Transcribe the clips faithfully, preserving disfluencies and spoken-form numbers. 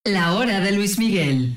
La hora de Luis Miguel.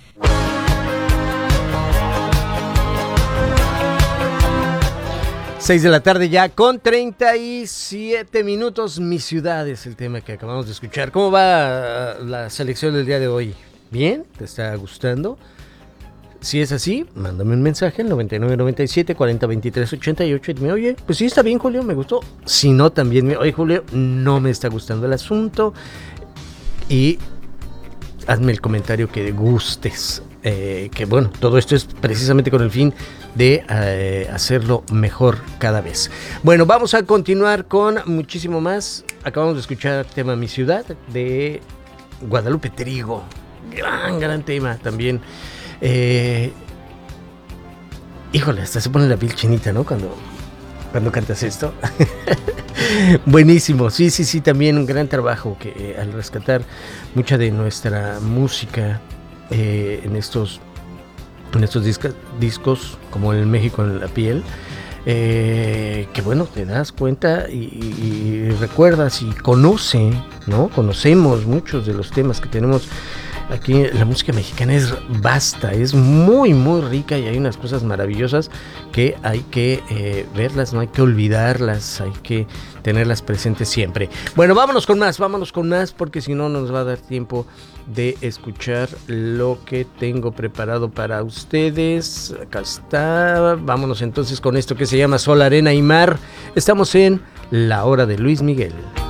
Seis de la tarde ya con treinta y siete minutos. Mi ciudad es el tema que acabamos de escuchar. ¿Cómo va la selección del día de hoy? ¿Bien? ¿Te está gustando? Si es así, mándame un mensaje al noventa y nueve noventa y siete cuarenta veintitrés ochenta y ocho y dime, oye, pues sí, está bien, Julio, me gustó. Si no, también, me, oye, Julio, no me está gustando el asunto. Y hazme el comentario que gustes. Eh, que bueno, todo esto es precisamente con el fin de eh, hacerlo mejor cada vez. Bueno, vamos a continuar con muchísimo más. Acabamos de escuchar el tema Mi Ciudad de Guadalupe Trigo. Gran, gran tema también. Eh, híjole, hasta se pone la piel chinita, ¿no? Cuando, cuando cantas esto. Buenísimo, sí, sí, sí, también un gran trabajo que eh, al rescatar mucha de nuestra música eh, en estos, en estos discos, discos como el México en la piel, eh, que bueno, te das cuenta y, y, y recuerdas y conoce, ¿no? Conocemos muchos de los temas que tenemos. Aquí la música mexicana es vasta, es muy muy rica y hay unas cosas maravillosas que hay que eh, verlas, no hay que olvidarlas, hay que tenerlas presentes siempre. Bueno, vámonos con más, vámonos con más porque si no, no nos va a dar tiempo de escuchar lo que tengo preparado para ustedes. Acá está, vámonos entonces con esto que se llama Sol, Arena y Mar. Estamos en La Hora de Luis Miguel.